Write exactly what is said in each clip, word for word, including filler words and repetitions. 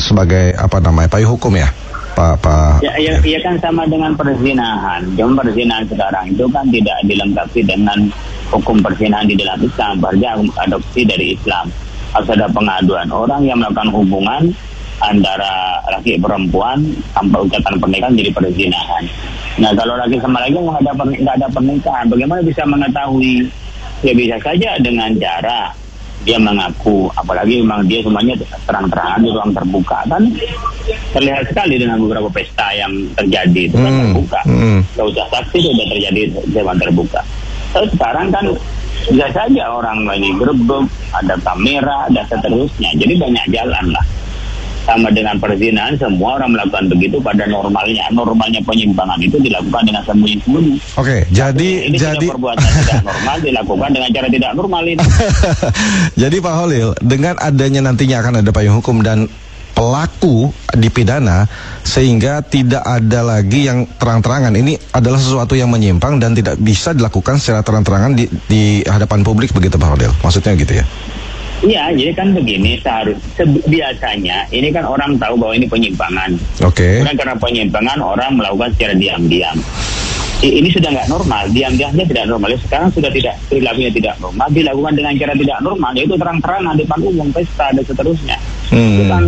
sebagai apa namanya payung hukum ya, Pak Pak. Ya, ya, ya kan sama dengan perzinahan. Cuma perzinahan sekarang itu kan tidak dilengkapi dengan hukum perzinahan di dalam Islam. Berarti adopsi dari Islam. Harus ada pengaduan orang yang melakukan hubungan antara laki perempuan tanpa ucapan pernikahan jadi perzinahan. Nah, kalau laki sama laki nggak ada nggak ada pernikahan, bagaimana bisa mengetahui? Ya bisa saja dengan cara dia mengaku, apalagi memang dia semuanya terang-terangan di ruang terbuka, kan terlihat sekali dengan beberapa pesta yang terjadi itu kan hmm. terbuka. Hmm. Gak usah saksi sudah terjadi di ruang terbuka. Tapi sekarang kan bisa saja orang lagi gerebek, ada kamera dan seterusnya. Jadi banyak jalan lah. Sama dengan perzinahan, semua orang melakukan begitu pada normalnya. Normalnya penyimpangan itu dilakukan dengan sembunyi-sembunyi. Oke, jadi ini jadi perbuatan tidak normal dilakukan dengan cara tidak normal ini. Jadi Pak Holil, dengan adanya nantinya akan ada payung hukum dan pelaku dipidana, sehingga tidak ada lagi yang terang-terangan. Ini adalah sesuatu yang menyimpang dan tidak bisa dilakukan secara terang-terangan di, di hadapan publik, begitu Pak Holil? Maksudnya gitu ya? Iya, jadi kan begini, seharus biasanya ini kan orang tahu bahwa ini penyimpangan. Oke. Okay. Karena penyimpangan orang melakukan secara diam-diam. Ini sudah nggak normal, diam-diamnya tidak normal. Sekarang sudah tidak, perilakunya tidak normal, dilakukan dengan cara tidak normal, yaitu terang-terangan di depan umum, pesta dan seterusnya. Hmm. Itu kan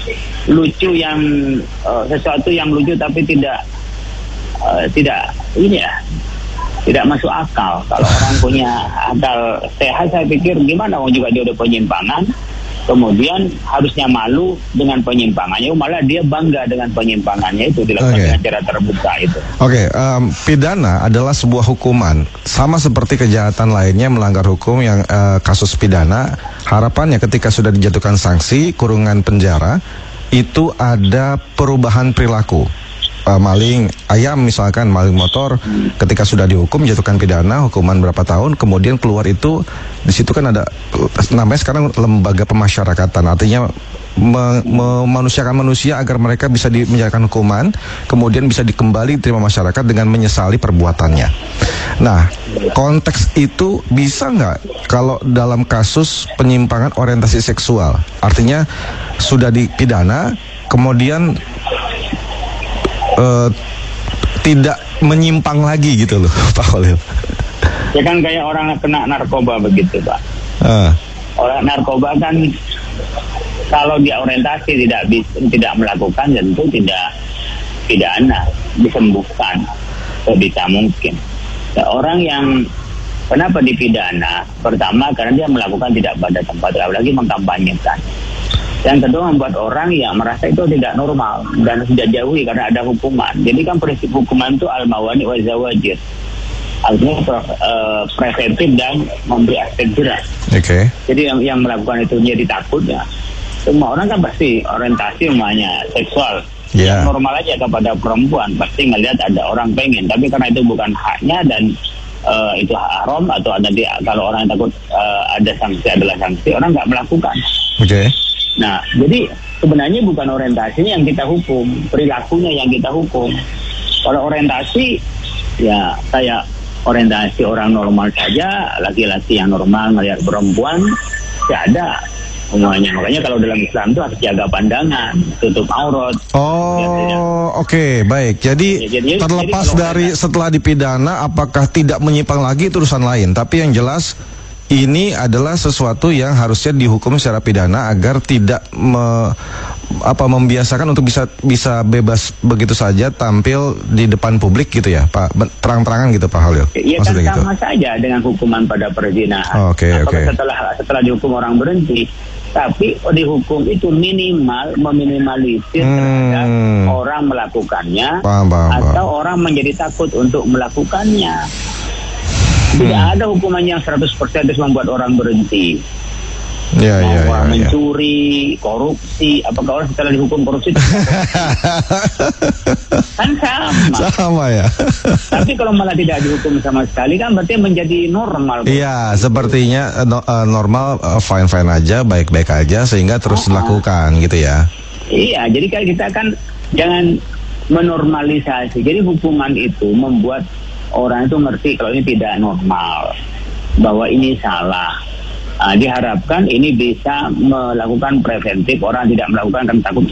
lucu yang uh, sesuatu yang lucu tapi tidak uh, tidak ini ya. Tidak masuk akal. Kalau orang punya akal sehat, saya pikir gimana, orang juga dia udah penyimpangan, kemudian harusnya malu dengan penyimpangannya, malah dia bangga dengan penyimpangannya itu dilakukan okay. dengan cara terbuka itu. Oke, okay, um, pidana adalah sebuah hukuman, sama seperti kejahatan lainnya melanggar hukum yang uh, kasus pidana. Harapannya ketika sudah dijatuhkan sanksi kurungan penjara, itu ada perubahan perilaku. Uh, maling ayam misalkan, maling motor, ketika sudah dihukum jatuhkan pidana hukuman berapa tahun, kemudian keluar itu di situ kan ada namanya sekarang lembaga pemasyarakatan, artinya me memanusiakan manusia agar mereka bisa di, menjalankan hukuman, kemudian bisa dikembali diterima masyarakat dengan menyesali perbuatannya. Nah, konteks itu bisa nggak kalau dalam kasus penyimpangan orientasi seksual, artinya sudah dipidana kemudian Uh, tidak menyimpang lagi gitu loh Pak Holil. Ya kan kayak orang kena narkoba begitu Pak. Uh. Orang narkoba kan kalau dia orientasi tidak bisa, tidak melakukan, tentu tidak pidana, disembuhkan sebisa mungkin. Nah, orang yang kenapa dipidana? Pertama karena dia melakukan tidak pada tempat, apalagi mengkampanyekan. Yang kedua membuat orang yang merasa itu tidak normal dan sudah jauhi karena ada hukuman. Jadi kan prinsip hukuman itu al-mawani wa zawajir. Artinya uh, preventif dan memberi efek jerah. Oke. Okay. Jadi yang yang melakukan itu jadi takut ya. Semua orang kan pasti orientasi namanya seksual. Yeah. Yang normal aja kepada perempuan pasti ngelihat ada orang pengen, tapi karena itu bukan haknya dan uh, itu haram atau ada di, kalau orang takut uh, ada sanksi adalah sanksi, orang nggak melakukan. Oke. Okay. Nah, jadi sebenarnya bukan orientasinya yang kita hukum, perilakunya yang kita hukum. Kalau orientasi, ya kayak orientasi orang normal saja, laki-laki yang normal melihat perempuan, ya ada semuanya. Makanya kalau dalam Islam itu harus jaga pandangan, tutup aurat. Oh, oke, okay, baik. Jadi, ya, jadi terlepas jadi dari setelah dipidana, apakah tidak menyimpang lagi itu urusan lain. Tapi yang jelas ini adalah sesuatu yang harusnya dihukum secara pidana agar tidak me, apa membiasakan untuk bisa bisa bebas begitu saja tampil di depan publik gitu ya, Pak, terang-terangan gitu Pak Holil. Iya kan sama gitu saja dengan hukuman pada perzinahan. Oke, oh, oke. Okay, okay. Setelah setelah dihukum orang berhenti, tapi dihukum itu minimal meminimalisir hmm. terhadap orang melakukannya, paham, paham, atau paham. Orang menjadi takut untuk melakukannya. Tidak hmm. ada hukuman yang seratus persen terus membuat orang berhenti. Ya, ya, orang ya, mencuri, ya. korupsi, apakah orang setelah dihukum korupsi kan sama. Sama ya. Tapi kalau malah tidak dihukum sama sekali kan berarti menjadi normal. Iya, sepertinya uh, normal, uh, fine-fine aja, baik-baik aja sehingga terus oh, dilakukan gitu ya. Iya, jadi kan kita kan jangan menormalisasi. Jadi hukuman itu membuat orang itu ngerti kalau ini tidak normal, bahwa ini salah. Nah, diharapkan ini bisa melakukan preventif, orang tidak melakukan karena takut